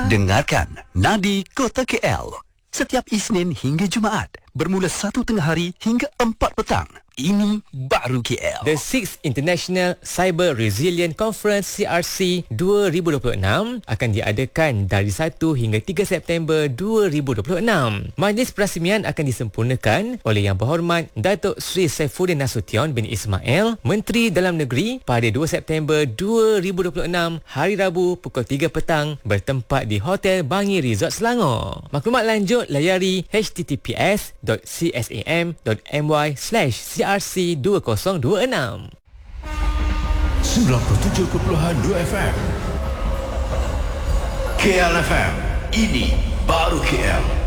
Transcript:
Dengarkan Nadi Kota KL setiap Isnin hingga Jumaat bermula 1 tengah hari hingga 4 petang. Ini baru KL. The 6th International Cyber Resilient Conference CRC 2026 akan diadakan dari 1 hingga 3 September 2026. Majlis perasmian akan disempurnakan oleh Yang Berhormat Datuk Seri Saifuddin Nasution bin Ismail, Menteri Dalam Negeri, pada 2 September 2026 hari Rabu pukul 3 petang bertempat di Hotel Bangi Resort Selangor. Maklumat lanjut layari https.csam.my/CRC2026. 97.2 FM KL FM. Ini baru KL.